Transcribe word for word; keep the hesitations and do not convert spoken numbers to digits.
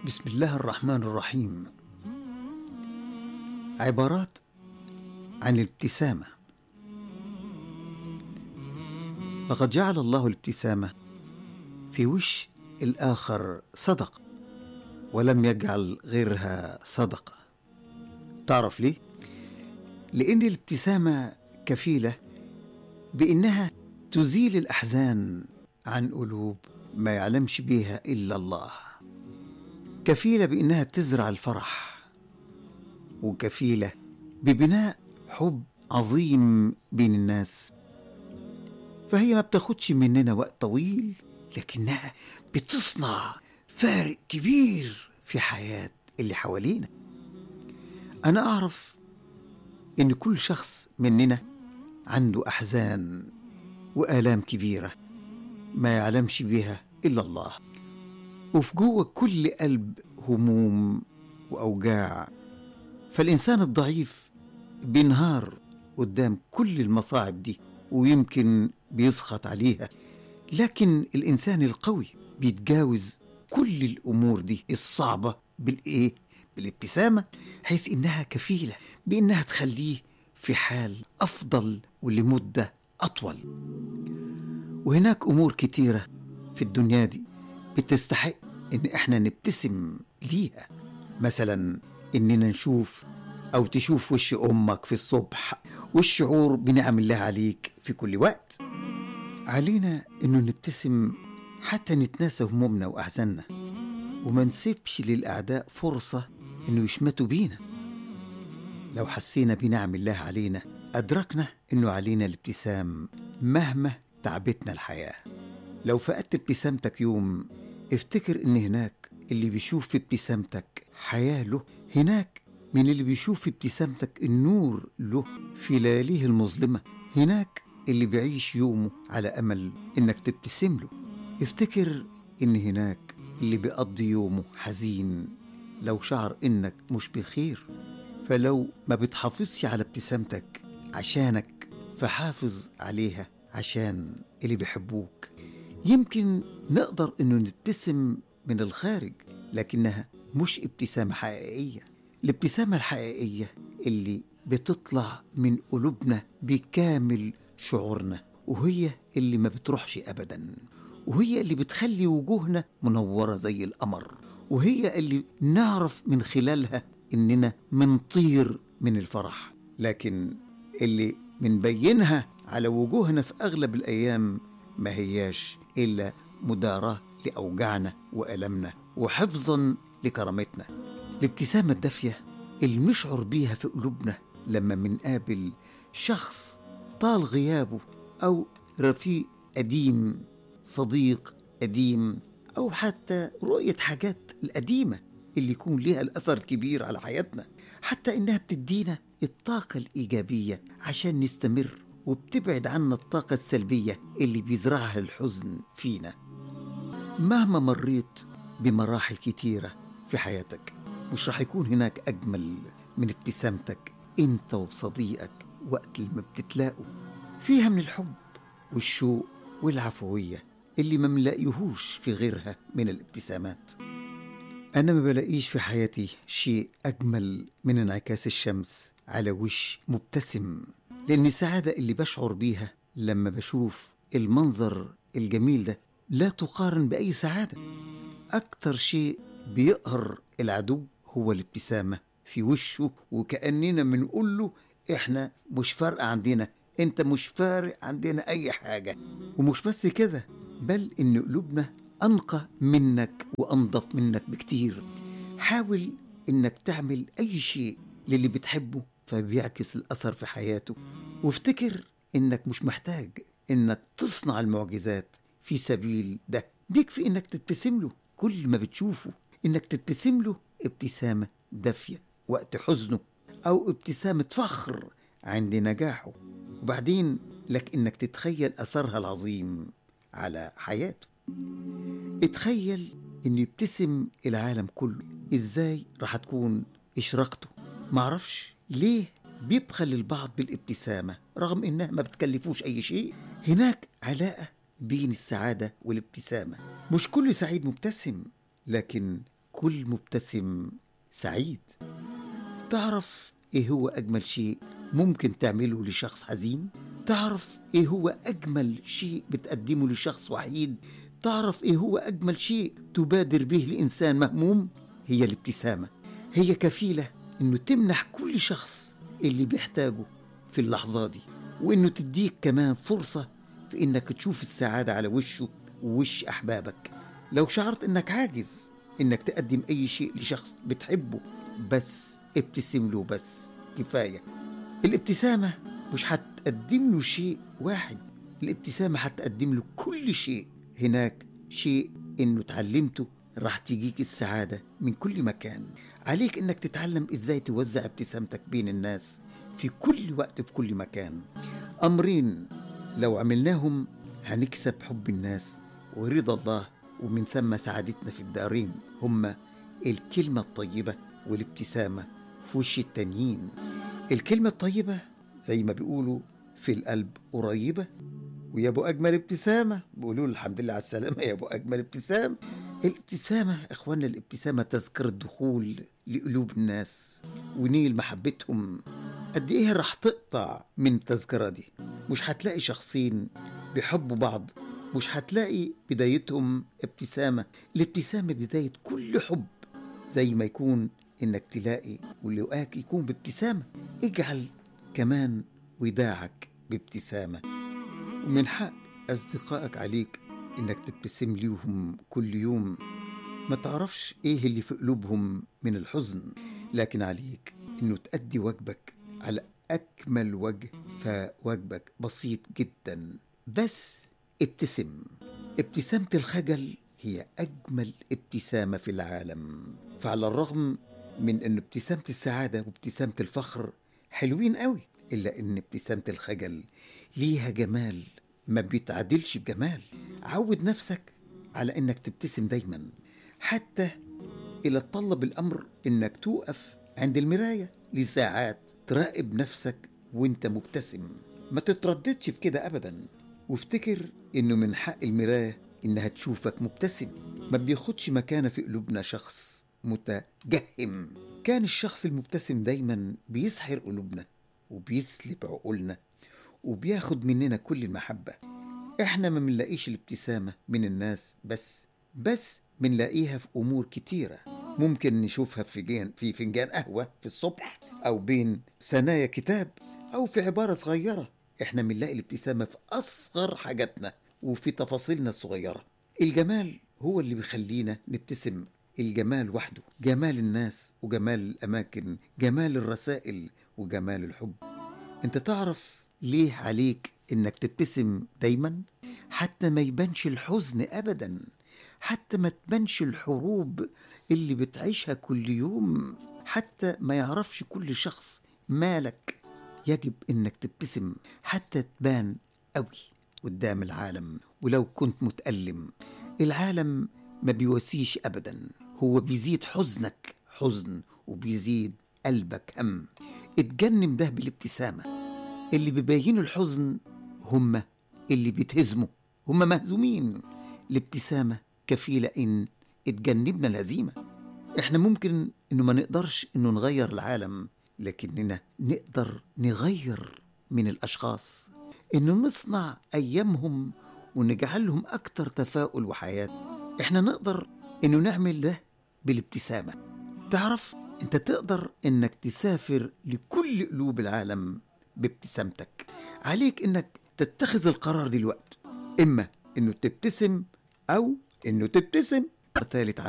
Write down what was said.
بسم الله الرحمن الرحيم. عبارات عن الابتسامة. لقد جعل الله الابتسامة في وش الآخر صدقة، ولم يجعل غيرها صدقة. تعرف ليه؟ لأن الابتسامة كفيلة بأنها تزيل الأحزان عن قلوب ما يعلمش بيها إلا الله، كفيلة بأنها تزرع الفرح، وكفيلة ببناء حب عظيم بين الناس. فهي ما بتاخدش مننا وقت طويل، لكنها بتصنع فارق كبير في حياة اللي حوالينا. أنا أعرف إن كل شخص مننا عنده أحزان وآلام كبيرة ما يعلمش بها إلا الله، وفي جوه كل قلب هموم وأوجاع. فالإنسان الضعيف بينهار قدام كل المصاعب دي، ويمكن بيسخط عليها، لكن الإنسان القوي بيتجاوز كل الأمور دي الصعبة بالإيه؟ بالابتسامة، حيث إنها كفيلة بإنها تخليه في حال أفضل ولمدة أطول. وهناك أمور كتيرة في الدنيا دي بتستحق إن إحنا نبتسم ليها، مثلا إننا نشوف أو تشوف وش أمك في الصبح، والشعور بنعم الله عليك في كل وقت. علينا إنه نبتسم حتى نتناسى همومنا وأحزاننا، وما نسيبش للأعداء فرصة إنه يشمتوا بينا. لو حسينا بنعم الله علينا أدركنا إنه علينا الابتسام مهما تعبتنا الحياة. لو فقدت ابتسامتك يوم، افتكر إن هناك اللي بيشوف في ابتسامتك حياة له، هناك من اللي بيشوف في ابتسامتك النور له في لياليه المظلمة، هناك اللي بيعيش يومه على أمل إنك تبتسم له. افتكر إن هناك اللي بيقضي يومه حزين لو شعر إنك مش بخير. فلو ما بتحافظش على ابتسامتك عشانك، فحافظ عليها عشان اللي بيحبوك. يمكن نقدر إنه نبتسم من الخارج، لكنها مش ابتسامة حقيقية. الابتسامة الحقيقية اللي بتطلع من قلوبنا بكامل شعورنا، وهي اللي ما بتروحش أبدا، وهي اللي بتخلي وجوهنا منورة زي القمر، وهي اللي نعرف من خلالها إننا منطير من الفرح. لكن اللي منبينها على وجوهنا في أغلب الأيام ما هياش إلا مداراة لأوجاعنا وألمنا وحفظا لكرامتنا. الابتسامة الدافية اللي نشعر بيها في قلوبنا لما منقابل شخص طال غيابه، أو رفيق قديم، صديق قديم، أو حتى رؤية حاجات القديمة اللي يكون لها الأثر الكبير على حياتنا، حتى إنها بتدينا الطاقة الإيجابية عشان نستمر، وبتبعد عنا الطاقة السلبية اللي بيزرعها الحزن فينا. مهما مريت بمراحل كتيرة في حياتك، مش رح يكون هناك أجمل من ابتسامتك أنت وصديقك وقت اللي بتتلاقوا فيها من الحب والشوق والعفوية اللي ما ملاقيهوش في غيرها من الابتسامات. أنا ما بلاقيش في حياتي شيء أجمل من انعكاس الشمس على وش مبتسم، لأن السعادة اللي بشعر بيها لما بشوف المنظر الجميل ده لا تقارن بأي سعادة. أكتر شيء بيقهر العدو هو الابتسامة في وشه، وكأننا منقول له إحنا مش فارقة عندنا، أنت مش فارق عندنا أي حاجة. ومش بس كده، بل إن قلوبنا أنقى منك وأنظف منك بكتير. حاول إنك تعمل أي شيء للي بتحبه فبيعكس الأثر في حياته، وافتكر إنك مش محتاج إنك تصنع المعجزات في سبيل ده. بيكفي إنك تبتسم له كل ما بتشوفه، إنك تبتسم له ابتسامة دافية وقت حزنه، أو ابتسامة فخر عند نجاحه، وبعدين لك إنك تتخيل أثرها العظيم على حياته. اتخيل إن يبتسم العالم كله، إزاي راح تكون إشراقته؟ معرفش ليه بيبخل البعض بالابتسامة رغم إنها ما بتكلفوش أي شيء. هناك علاقة بين السعادة والابتسامة. مش كل سعيد مبتسم، لكن كل مبتسم سعيد. تعرف إيه هو أجمل شيء ممكن تعمله لشخص حزين؟ تعرف إيه هو أجمل شيء بتقدمه لشخص وحيد؟ تعرف إيه هو أجمل شيء تبادر به لإنسان مهموم؟ هي الابتسامة. هي كفيلة إنه تمنح كل شخص اللي بيحتاجه في اللحظة دي، وإنه تديك كمان فرصة في إنك تشوف السعادة على وشه ووش أحبابك. لو شعرت إنك عاجز إنك تقدم أي شيء لشخص بتحبه، بس ابتسم له بس، كفاية. الابتسامة مش هتقدم له شيء واحد، الابتسامة هتقدم له كل شيء. هناك شيء إنه تعلمته راح تجيك السعادة من كل مكان. عليك إنك تتعلم إزاي توزع ابتسامتك بين الناس في كل وقت في كل مكان. أمرين لو عملناهم هنكسب حب الناس ورضا الله، ومن ثم سعادتنا في الدارين. هما الكلمة الطيبة والابتسامة في وش التانيين. الكلمة الطيبة زي ما بيقولوا في القلب قريبة، ويا ابو اجمل ابتسامة بيقولوا له الحمد لله على السلامة يا ابو اجمل ابتسامة. الابتسامة اخوانا، الابتسامة تذكرة دخول لقلوب الناس ونيل محبتهم. قد ايه راح تقطع من التذكرة دي؟ مش هتلاقي شخصين بيحبوا بعض مش هتلاقي بدايتهم ابتسامة. الابتسامة بداية كل حب، زي ما يكون انك تلاقي ولقاك يكون بابتسامة. اجعل كمان وداعك بابتسامة، ومن حق أصدقائك عليك إنك تبتسم ليهم كل يوم. ما تعرفش إيه اللي في قلوبهم من الحزن، لكن عليك إنه تأدي واجبك على أكمل وجه. فواجبك بسيط جدا، بس ابتسم. ابتسامة الخجل هي أجمل ابتسامة في العالم. فعلى الرغم من أن ابتسامة السعادة وابتسامة الفخر حلوين قوي، إلا أن ابتسامة الخجل ليها جمال ما بيتعادلش بجمال. عود نفسك على أنك تبتسم دايما، حتى إلى تطلب الأمر أنك توقف عند المراية لساعات تراقب نفسك وانت مبتسم. ما تترددش في كده أبدا، وافتكر أنه من حق المراية إنها تشوفك مبتسم. ما بياخدش مكانة في قلوبنا شخص متجهم. كان الشخص المبتسم دايما بيسحر قلوبنا وبيسلب عقولنا وبياخد مننا كل المحبة. احنا ما منلاقيش الابتسامة من الناس بس بس منلاقيها في أمور كتيرة. ممكن نشوفها في فنجان في فنجان قهوة في الصبح، أو بين ثنايا كتاب، أو في عبارة صغيرة. احنا منلاقي الابتسامة في أصغر حاجاتنا وفي تفاصيلنا الصغيرة. الجمال هو اللي بيخلينا نبتسم. الجمال وحده، جمال الناس وجمال الأماكن، جمال الرسائل وجمال الحب. انت تعرف ليه عليك انك تبتسم دايما؟ حتى ما يبانش الحزن ابدا، حتى ما تبانش الحروب اللي بتعيشها كل يوم، حتى ما يعرفش كل شخص مالك. يجب انك تبتسم حتى تبان قوي قدام العالم. ولو كنت متألم، العالم ما بيواسيش ابدا، هو بيزيد حزنك حزن وبيزيد قلبك هم. اتجنن ده بالابتسامة. اللي بيبينوا الحزن هم اللي بيتهزموا، هم مهزومين. الابتسامة كفيلة إن اتجنبنا الهزيمة. إحنا ممكن إنه ما نقدرش إنه نغير العالم، لكننا نقدر نغير من الأشخاص، إنه نصنع أيامهم ونجعلهم أكتر تفاؤل وحياة. إحنا نقدر إنه نعمل ده بالابتسامة. تعرف أنت تقدر إنك تسافر لكل قلوب العالم بابتسامتك. عليك إنك تتخذ القرار دلوقتي، إما إنه تبتسم أو إنه تبتسم ثالث